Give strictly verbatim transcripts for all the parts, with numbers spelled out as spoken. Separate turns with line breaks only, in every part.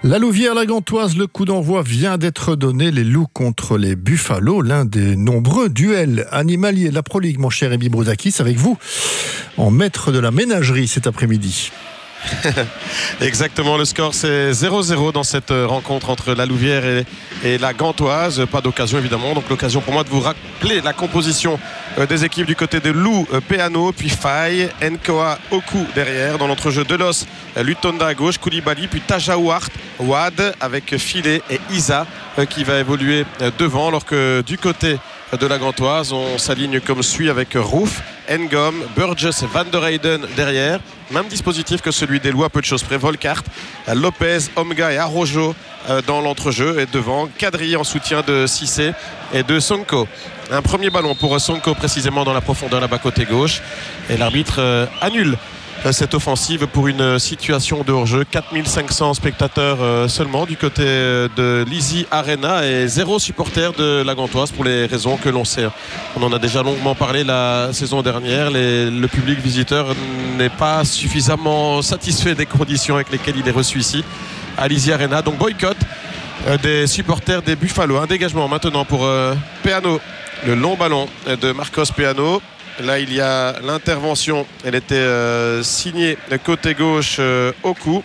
La Louvière, la Gantoise, le coup d'envoi vient d'être donné. Les Loups contre les Buffalo, l'un des nombreux duels animaliers de la Pro League, mon cher Rémi Broudakis, avec vous en maître de la ménagerie cet après-midi.
Exactement, le score c'est zéro zéro dans cette rencontre entre la Louvière et, et la Gantoise. Pas d'occasion évidemment, donc l'occasion pour moi de vous rappeler la composition des équipes du côté de Lou, Peano, puis Faye, Nkoa, Oku derrière. Dans l'entrejeu Delos, Lutonda à gauche, Koulibaly, puis Tajawart, Wad avec Filet et Isa qui va évoluer devant, alors que du côté de la Gantoise, on s'aligne comme suit avec Rouf, Ngom, Burgess et Van der Heyden derrière. Même dispositif que celui des Loups, à peu de choses près. Volkart, Lopez, Omga et Arrojo dans l'entrejeu. Et devant, Kadri en soutien de Cissé et de Sonko. Un premier ballon pour Sonko précisément dans la profondeur là-bas côté gauche. Et l'arbitre euh, annule cette offensive pour une situation de hors-jeu. quatre mille cinq cents spectateurs euh, seulement du côté de l'Easy Arena et zéro supporter de la Gantoise pour les raisons que l'on sait. On en a déjà longuement parlé la saison dernière. Les, le public visiteur n'est pas suffisamment satisfait des conditions avec lesquelles il est reçu ici à l'Easy Arena. Donc boycott euh, des supporters des Buffalo. Un dégagement maintenant pour euh, Peano. Le long ballon de Marcos Peano. Là, il y a l'intervention. Elle était euh, signée côté gauche euh, Oku.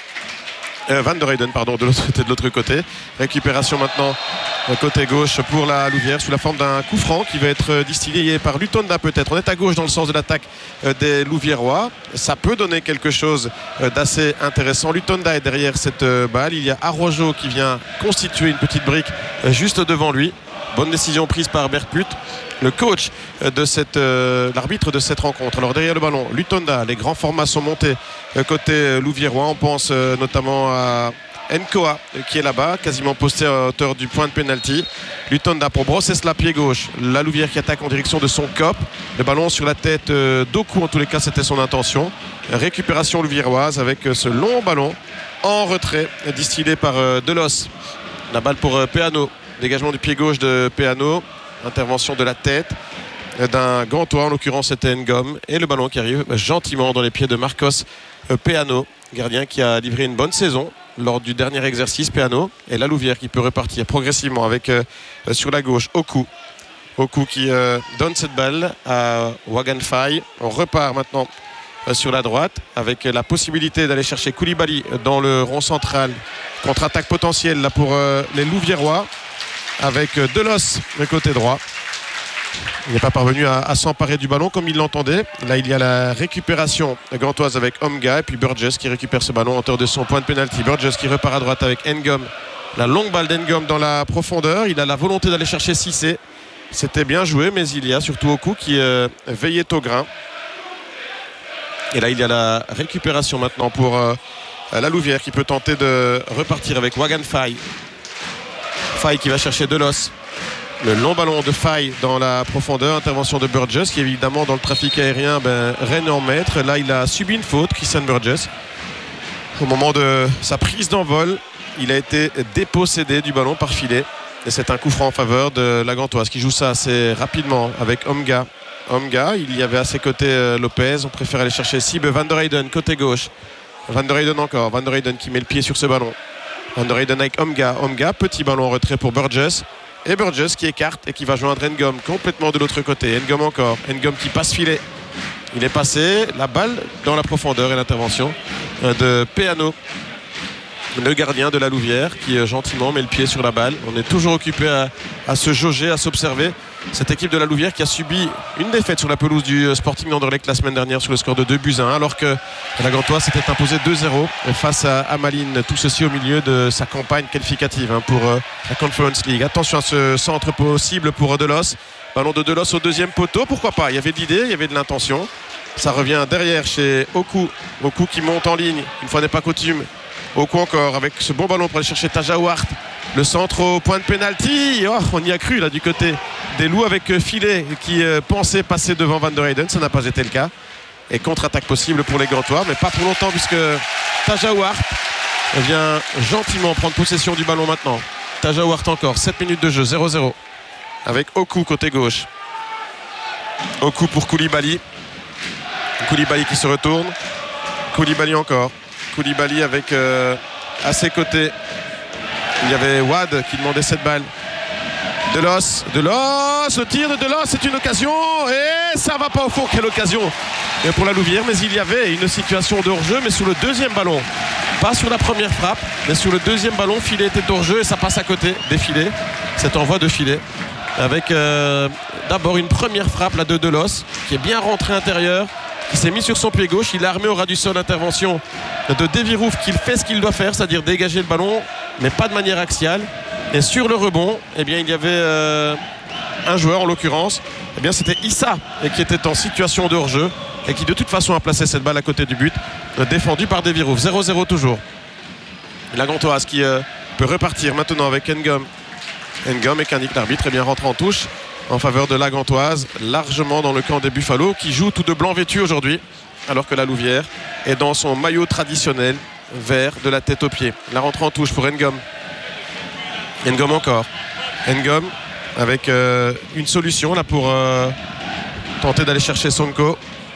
Euh, Van der Heyden, pardon, de l'autre côté, de l'autre côté. Récupération maintenant euh, côté gauche pour la Louvière sous la forme d'un coup franc qui va être euh, distillé par Lutonda peut-être. On est à gauche dans le sens de l'attaque euh, des Louviérois. Ça peut donner quelque chose euh, d'assez intéressant. Lutonda est derrière cette euh, balle. Il y a Arrojo qui vient constituer une petite brique euh, juste devant lui. Bonne décision prise par Bert Put, le coach de cette, euh, l'arbitre de cette rencontre. Alors derrière le ballon, Lutonda, les grands formats sont montés euh, côté Louviérois. On pense euh, notamment à Nkoa euh, qui est là-bas, quasiment posté à hauteur du point de pénalty. Lutonda pour Brossesla pied gauche. La Louvière qui attaque en direction de son cop. Le ballon sur la tête euh, d'Oku, en tous les cas c'était son intention. Récupération louviéroise avec euh, ce long ballon en retrait distillé par euh, Delos. La balle pour euh, Peano. Dégagement du pied gauche de Peano. Intervention de la tête d'un Gantois, en l'occurrence c'était Ngom. Et le ballon qui arrive gentiment dans les pieds de Marcos Peano, gardien qui a livré une bonne saison lors du dernier exercice. Peano et la Louvière qui peut repartir progressivement avec euh, sur la gauche Oku. Oku qui euh, donne cette balle à Wagan Faye. On repart maintenant euh, sur la droite avec la possibilité d'aller chercher Koulibaly dans le rond central. Contre-attaque potentielle là pour euh, les Louviérois, avec Delos le côté droit. Il n'est pas parvenu à, à s'emparer du ballon comme il l'entendait. Là il y a la récupération gantoise avec Omga et puis Burgess qui récupère ce ballon en hauteur de son point de pénalty. Burgess qui repart à droite avec Ngom. La longue balle d'Ngom dans la profondeur. Il a la volonté d'aller chercher Cissé. C'était bien joué, mais il y a surtout Oku qui euh, veillait au grain. Et là il y a la récupération maintenant pour euh, la Louvière qui peut tenter de repartir avec Wagan Faye. Faye qui va chercher Delos. Le long ballon de Faye dans la profondeur. Intervention de Burgess qui évidemment dans le trafic aérien ben, règne en maître. Là il a subi une faute, Christian Burgess. Au moment de sa prise d'envol, il a été dépossédé du ballon par Filet. Et c'est un coup franc en faveur de la Gantoise qui joue ça assez rapidement avec Omga. Omga, il y avait à ses côtés euh, Lopez. On préfère aller chercher Sib. Van der Heyden côté gauche. Van der Heyden encore. Van der Heyden qui met le pied sur ce ballon. Van der Heyden avec Omga. Omga, petit ballon en retrait pour Burgess. Et Burgess qui écarte et qui va joindre Ngom complètement de l'autre côté. Ngom encore. Ngom qui passe Filet. Il est passé. La balle dans la profondeur et l'intervention de Peano, le gardien de la Louvière, qui gentiment met le pied sur la balle. On est toujours occupé à, à se jauger, à s'observer. Cette équipe de la Louvière qui a subi une défaite sur la pelouse du Sporting d'Anderlecht la semaine dernière sur le score de deux buts à un, alors que la Gantoise s'était imposée deux zéro face à Amaline. Tout ceci au milieu de sa campagne qualificative hein, pour euh, la Conference League. Attention à ce centre possible pour Delos. Ballon de Delos au deuxième poteau. Pourquoi pas? Il y avait de l'idée, il y avait de l'intention. Ça revient derrière chez Oku. Oku qui monte en ligne. Une fois n'est pas coutume. Oku encore avec ce bon ballon pour aller chercher Tajawart. Le centre au point de pénalty. Oh, on y a cru là du côté des Loups avec Filet qui euh, pensait passer devant Van der Heyden. Ça n'a pas été le cas. Et contre-attaque possible pour les Gantois, mais pas pour longtemps puisque Tajawart vient gentiment prendre possession du ballon maintenant. Tajawart encore. sept minutes de jeu, zéro zéro. Avec Oku côté gauche. Oku pour Koulibaly. Koulibaly qui se retourne. Koulibaly encore. Koulibaly avec euh, à ses côtés. Il y avait Wad qui demandait cette balle. Delos, Delos, le tir de Delos, c'est une occasion et ça va pas au fond. Quelle occasion pour la Louvière, mais il y avait une situation de hors-jeu, mais sur le deuxième ballon. Pas sur la première frappe, mais sur le deuxième ballon, Filet était hors-jeu et ça passe à côté des filets. Cet envoi de Filet avec euh, d'abord une première frappe là de Delos qui est bien rentré intérieur, qui s'est mis sur son pied gauche, il a armé au ras du sol l'intervention de Devirouf qui fait ce qu'il doit faire, c'est-à-dire dégager le ballon, mais pas de manière axiale. Et sur le rebond, eh bien, il y avait euh, un joueur en l'occurrence, eh bien, c'était Issa qui était en situation de hors-jeu et qui de toute façon a placé cette balle à côté du but, euh, défendu par Devirouf. zéro zéro toujours. La Gantoise qui euh, peut repartir maintenant avec Ngom. Ngom et qu'indique l'arbitre, eh bien, rentre en touche en faveur de la Gantoise, largement dans le camp des Buffalo qui joue tout de blanc vêtu aujourd'hui, alors que la Louvière est dans son maillot traditionnel vert de la tête aux pieds. La rentrée en touche pour Ngom. Ngom encore. Ngom avec euh, une solution là pour euh, tenter d'aller chercher Sonko.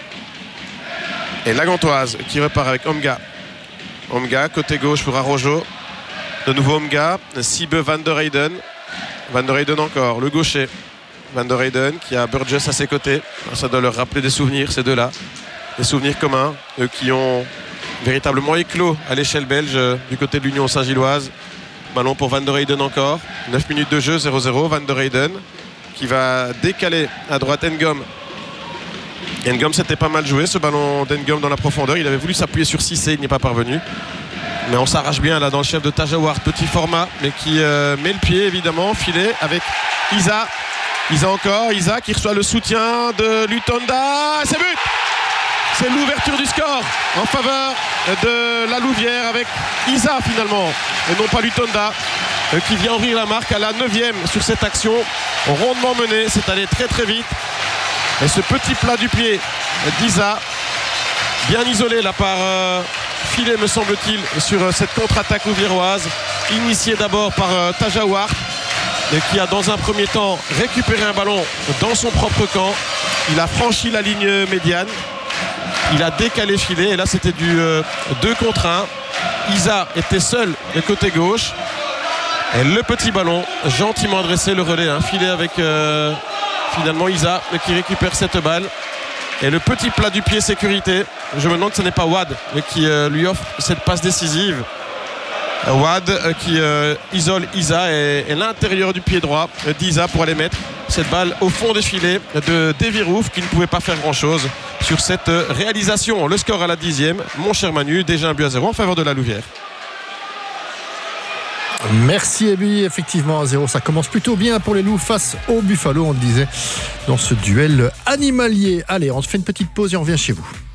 Et la Gantoise qui repart avec Omga. Omga, côté gauche pour Arrojo. De nouveau Omga. Sibe Van der Heyden. Van der Heyden encore, le gaucher. Van der Heyden qui a Burgess à ses côtés. Ça doit leur rappeler des souvenirs, ces deux-là. Des souvenirs communs, eux qui ont véritablement éclos à l'échelle belge du côté de l'Union Saint-Gilloise. Ballon pour Van der Heyden encore. neuf minutes de jeu, zéro zéro. Van der Heyden qui va décaler à droite Ngom. Ngom, c'était pas mal joué ce ballon d'Ngom dans la profondeur. Il avait voulu s'appuyer sur Cissé, il n'y est pas parvenu. Mais on s'arrache bien là dans le chef de Tajawar. Petit format, mais qui euh, met le pied évidemment. Filet avec Isa. Isa encore. Isa qui reçoit le soutien de Lutonda. C'est but! C'est l'ouverture du score en faveur de la Louvière avec Isa finalement. Et non pas Lutonda euh, qui vient ouvrir la marque à la neuvième sur cette action. Rondement mené. C'est allé très très vite. Et ce petit plat du pied d'Isa, bien isolé là par euh, Filet me semble-t-il sur euh, cette contre-attaque louviéroise, initiée d'abord par euh, Tajawar, qui a dans un premier temps récupéré un ballon dans son propre camp. Il a franchi la ligne médiane, il a décalé Filet et là c'était du euh, deux contre un. Isa était seul du côté gauche et le petit ballon gentiment adressé, le relais, hein, Filet avec euh, finalement Isa qui récupère cette balle. Et le petit plat du pied sécurité, je me demande si ce n'est pas Wad qui euh, lui offre cette passe décisive. Wad euh, qui euh, isole Isa et, et l'intérieur du pied droit d'Isa pour aller mettre cette balle au fond des filets de Devirouf qui ne pouvait pas faire grand chose sur cette réalisation. Le score à la dixième, mon cher Manu, déjà un but à zéro en faveur de la Louvière.
Merci Ebi, effectivement à zéro, ça commence plutôt bien pour les Loups face au Buffalo, on le disait dans ce duel animalier. Allez, on se fait une petite pause et on revient chez vous.